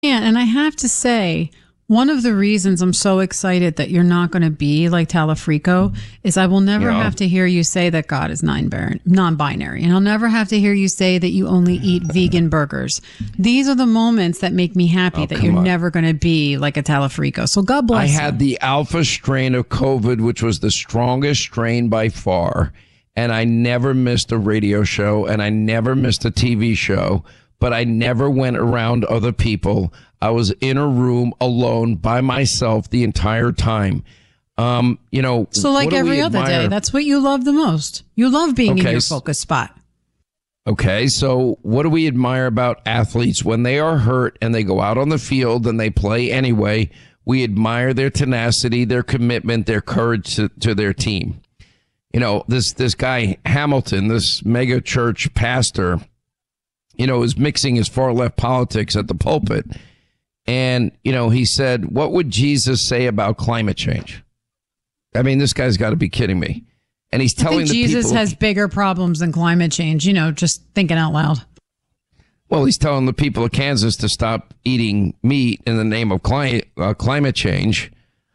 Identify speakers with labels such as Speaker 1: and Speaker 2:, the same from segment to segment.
Speaker 1: Yeah, and I have to say, one of the reasons I'm so excited that you're not going to be like Talafrico is I will never have to hear you say that God is non-binary. And I'll never have to hear you say that you only eat vegan burgers. These are the moments that make me happy that you're never going to be like a Talafrico. So God bless you.
Speaker 2: I had the alpha strain of COVID, which was the strongest strain by far. And I never missed a radio show and I never missed a TV show. But I never went around other people. I was in a room alone by myself the entire time. So
Speaker 1: like every other day, that's what you love the most. You love being in your focus spot.
Speaker 2: Okay, so what do we admire about athletes when they are hurt and they go out on the field and they play anyway? We admire their tenacity, their commitment, their courage to their team. This guy Hamilton, this mega church pastor, is mixing his far left politics at the pulpit. And, he said, what would Jesus say about climate change? I mean, this guy's got to be kidding me. And he's telling the people
Speaker 1: Jesus has bigger problems than climate change, just thinking out loud.
Speaker 2: Well, he's telling the people of Kansas to stop eating meat in the name of climate change.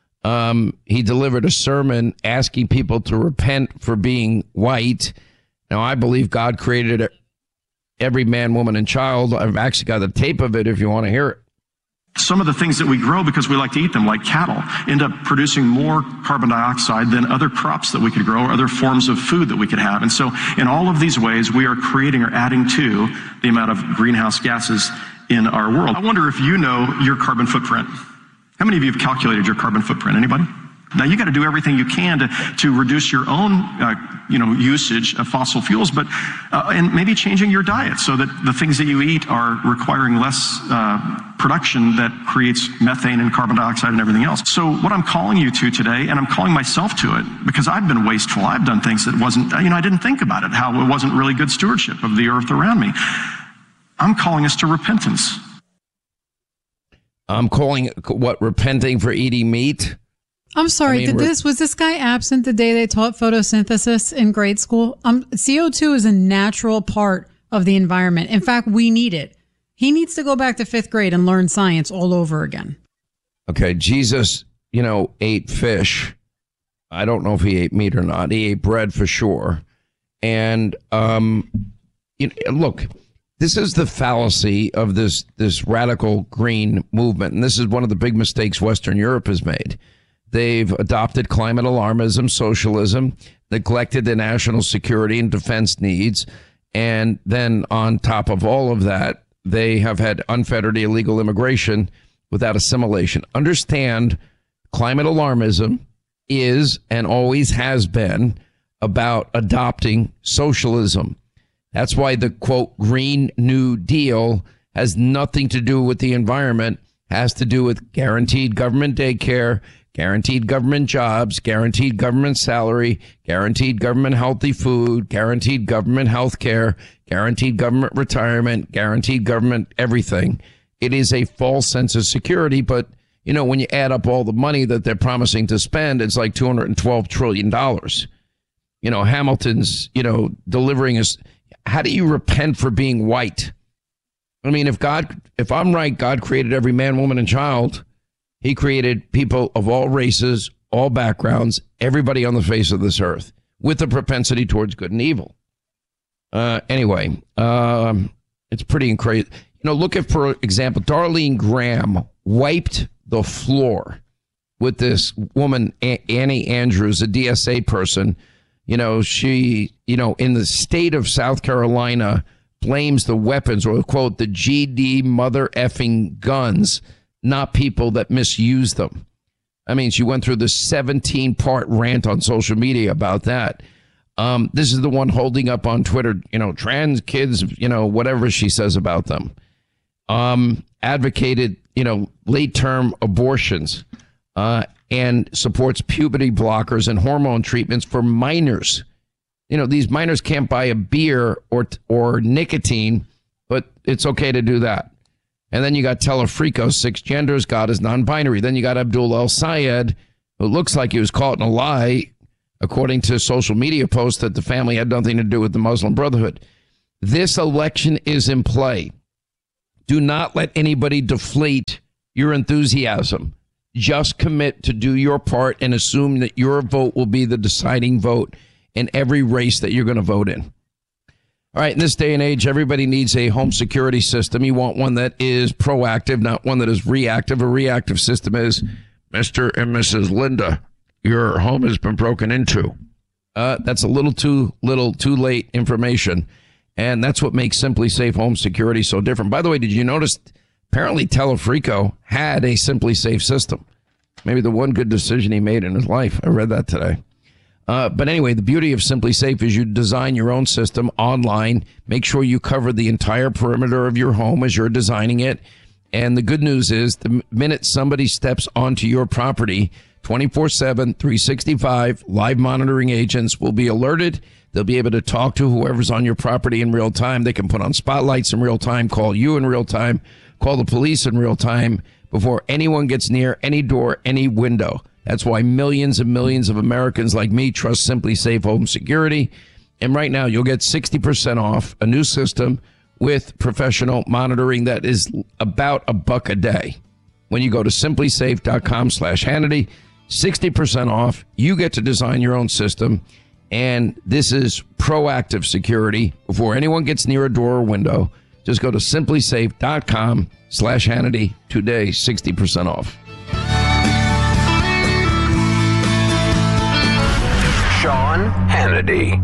Speaker 2: He delivered a sermon asking people to repent for being white. Now, I believe God created every man, woman, and child. I've actually got a tape of it if you want to hear it.
Speaker 3: Some of the things that we grow because we like to eat them, like cattle, end up producing more carbon dioxide than other crops that we could grow or other forms of food that we could have. And so in all of these ways, we are creating or adding to the amount of greenhouse gases in our world. I wonder if you know your carbon footprint. How many of you have calculated your carbon footprint? Anybody? Now, you got to do everything you can to reduce your own, usage of fossil fuels, but and maybe changing your diet so that the things that you eat are requiring less production that creates methane and carbon dioxide and everything else. So what I'm calling you to today, and I'm calling myself to it because I've been wasteful. I've done things that wasn't, I didn't think about it, how it wasn't really good stewardship of the earth around me. I'm calling us to repentance.
Speaker 2: I'm calling repenting for eating meat?
Speaker 1: I'm sorry, was this guy absent the day they taught photosynthesis in grade school? CO2 is a natural part of the environment. In fact, we need it. He needs to go back to 5th grade and learn science all over again. Okay,
Speaker 2: Jesus, ate fish. I don't know if he ate meat or not. He ate bread for sure. And, look, this is the fallacy of this radical green movement. And this is one of the big mistakes Western Europe has made. They've adopted climate alarmism, socialism, neglected their national security and defense needs. And then on top of all of that, they have had unfettered illegal immigration without assimilation. Understand, climate alarmism is and always has been about adopting socialism. That's why the, quote, Green New Deal has nothing to do with the environment, has to do with guaranteed government daycare, guaranteed government jobs, guaranteed government salary, guaranteed government healthy food, guaranteed government health care, guaranteed government retirement, guaranteed government everything. It is a false sense of security. But, when you add up all the money that they're promising to spend, it's like $212 trillion. Hamilton's, delivering us. How do you repent for being white? I mean, if I'm right, God created every man, woman, and child. He created people of all races, all backgrounds, everybody on the face of this earth with a propensity towards good and evil. Anyway, it's pretty crazy. Look at, for example, Darlene Graham wiped the floor with this woman, Annie Andrews, a DSA person. She, in the state of South Carolina, blames the weapons, or quote, the GD mother effing guns, not people that misuse them. I mean, she went through the 17-part rant on social media about that. This is the one holding up on Twitter, trans kids, whatever she says about them. Advocated, late-term abortions, and supports puberty blockers and hormone treatments for minors. These minors can't buy a beer or nicotine, but it's okay to do that. And then you got Telefrico, 6 genders, God is non-binary. Then you got Abdul El Sayed, who looks like he was caught in a lie, according to social media posts that the family had nothing to do with the Muslim Brotherhood. This election is in play. Do not let anybody deflate your enthusiasm. Just commit to do your part and assume that your vote will be the deciding vote in every race that you're going to vote in. All right, in this day and age, everybody needs a home security system. You want one that is proactive, not one that is reactive. A reactive system is, Mr. and Mrs. Linda, your home has been broken into. That's a little too late information. And that's what makes Simply Safe Home Security so different. By the way, did you notice apparently Telefrico had a Simply Safe system? Maybe the one good decision he made in his life. I read that today. But anyway, the beauty of Simply Safe is you design your own system online. Make sure you cover the entire perimeter of your home as you're designing it. And the good news is the minute somebody steps onto your property, 24/7, 365, live monitoring agents will be alerted. They'll be able to talk to whoever's on your property in real time. They can put on spotlights in real time, call you in real time, call the police in real time before anyone gets near any door, any window. That's why millions and millions of Americans like me trust Simply Safe Home Security. And right now, you'll get 60% off a new system with professional monitoring that is about $1 a day. When you go to simplysafe.com/Hannity, 60% off. You get to design your own system. And this is proactive security. Before anyone gets near a door or window, just go to simplysafe.com/Hannity today, 60% off.
Speaker 4: Sean Hannity.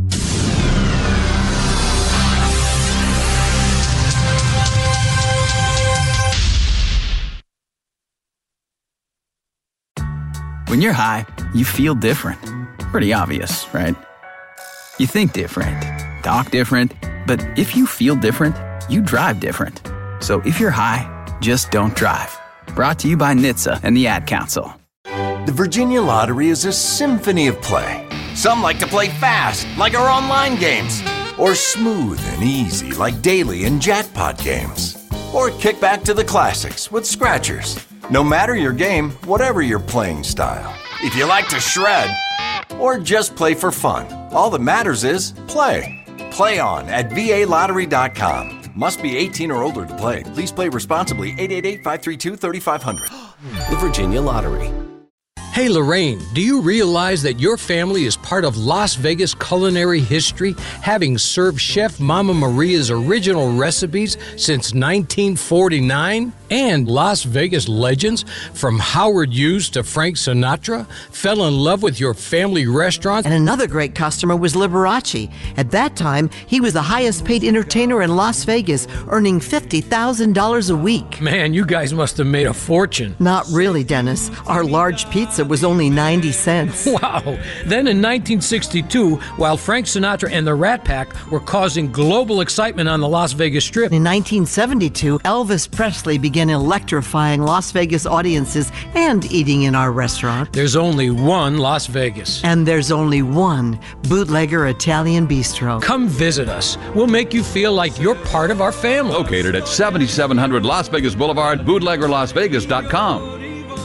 Speaker 5: When you're high, you feel different. Pretty obvious, right? You think different, talk different, but if you feel different, you drive different. So if you're high, just don't drive. Brought to you by NHTSA and the Ad Council.
Speaker 6: The Virginia Lottery is a symphony of play. Some like to play fast, like our online games, or smooth and easy, like daily and jackpot games, or kick back to the classics with scratchers. No matter your game, whatever your playing style. If you like to shred, or just play for fun, all that matters is play. Play on at VALottery.com. Must be 18 or older to play. Please play responsibly. 888-532-3500.
Speaker 7: The Virginia Lottery.
Speaker 8: Hey Lorraine, do you realize that your family is part of Las Vegas culinary history, having served Chef Mama Maria's original recipes since 1949? And Las Vegas legends, from Howard Hughes to Frank Sinatra, fell in love with your family restaurant.
Speaker 9: And another great customer was Liberace. At that time, he was the highest paid entertainer in Las Vegas, earning $50,000 a week.
Speaker 8: Man, you guys must have made a fortune.
Speaker 9: Not really, Dennis. Our large pizza was only 90 cents.
Speaker 8: Wow. Then in 1962, while Frank Sinatra and the Rat Pack were causing global excitement on the Las Vegas Strip.
Speaker 9: In 1972, Elvis Presley began electrifying Las Vegas audiences and eating in our restaurant.
Speaker 8: There's only one Las Vegas.
Speaker 9: And there's only one Bootlegger Italian Bistro.
Speaker 8: Come visit us. We'll make you feel like you're part of our family.
Speaker 10: Located at 7700 Las Vegas Boulevard, bootleggerlasvegas.com.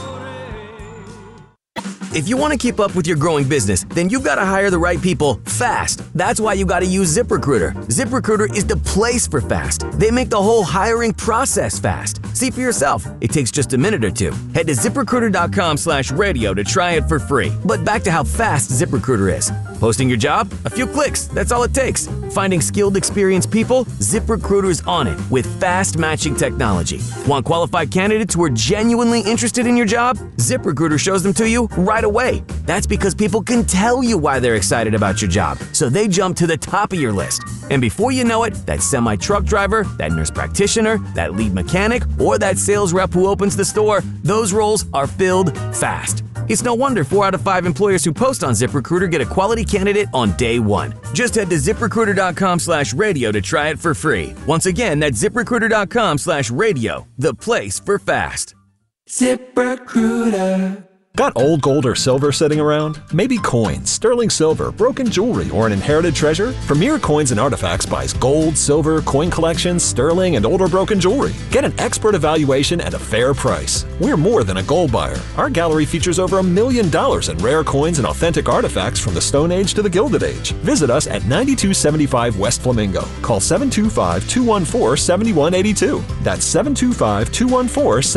Speaker 7: If you want to keep up with your growing business, then you've got to hire the right people fast. That's why you got to use ZipRecruiter. ZipRecruiter is the place for fast. They make the whole hiring process fast. See for yourself. It takes just a minute or two. Head to ZipRecruiter.com/radio to try it for free. But back to how fast ZipRecruiter is. Posting your job? A few clicks. That's all it takes. Finding skilled, experienced people? ZipRecruiter's on it with fast matching technology. Want qualified candidates who are genuinely interested in your job? ZipRecruiter shows them to you right away. That's because people can tell you why they're excited about your job, so they jump to the top of your list. And before you know it, that semi-truck driver, that nurse practitioner, that lead mechanic, or that sales rep who opens the store, those roles are filled fast. It's no wonder 4 out of 5 employers who post on ZipRecruiter get a quality candidate on day one. Just head to ZipRecruiter.com/radio to try it for free. Once again, that's ZipRecruiter.com/radio, the place for fast.
Speaker 11: ZipRecruiter. Got old gold or silver sitting around? Maybe coins, sterling silver, broken jewelry, or an inherited treasure? Premier Coins and Artifacts buys gold, silver, coin collections, sterling, and older broken jewelry. Get an expert evaluation at a fair price. We're more than a gold buyer. Our gallery features over $1 million in rare coins and authentic artifacts from the Stone Age to the Gilded Age. Visit us at 9275 West Flamingo. Call 725-214-7182. That's 725-214-7182.